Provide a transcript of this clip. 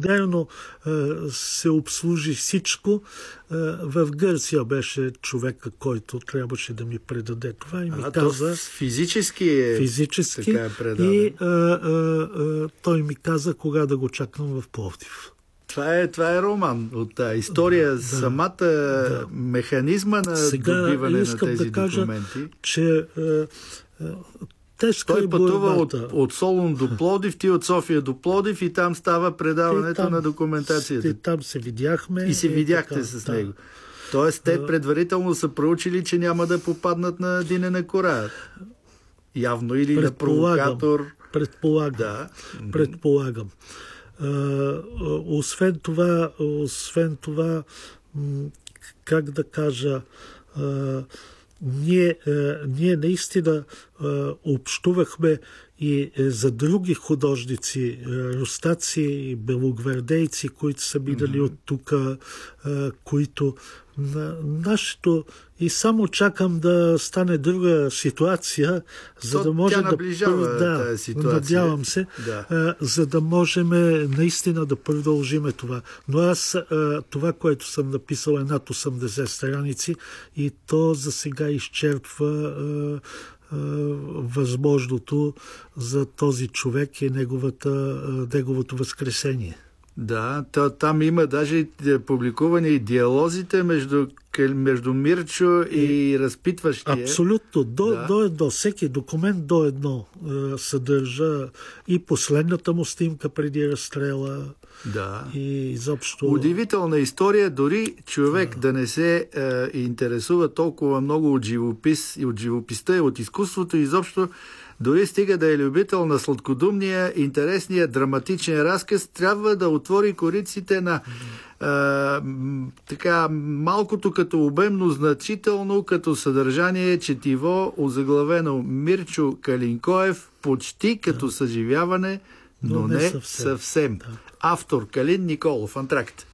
модерно се обслужи всичко. В Гърция беше човека, който трябваше да ми предаде това и ми каза... Физически така е предаден. И той ми каза кога да го чакам в Пловдив. Това е роман от тази история, самата механизма на добиване на тези документи. Че той пътува от Солун до Пловдив, ти от София до Пловдив и там става предаването на документацията. И там се видяхме. И се видяхте с него. Тоест, те предварително са проучили, че няма да попаднат на динена кора. Явно или на провокатор. Предполагам. Освен това, как да кажа, ние наистина общувахме и за други художници, рустаци и белогвардейци, които са минали от тук, които нашето и само чакам да стане друга ситуация, за да може тази ситуация. Надявам се, за да можем наистина да продължиме това. Но аз това, което съм написал е над 80 страници и то за сега изчерпва възможното за този човек и неговото възкресение. Да, там има даже публикувани и диалозите между Мирчо и разпитващия. Абсолютно. До едно. Всеки документ до едно съдържа и последната му снимка преди разстрела. Да. И изобщо... Удивителна история, дори човек да не се интересува толкова много от живопис и от живописта и от изкуството, изобщо дори стига да е любител на сладкодумния, интересния, драматичен разказ, трябва да отвори кориците на така малкото като обемно, значително като съдържание четиво, озаглавено Мирчо Калинкоев, почти като съживяване, но не съвсем. Да. Автор Калин Николов, Антракт.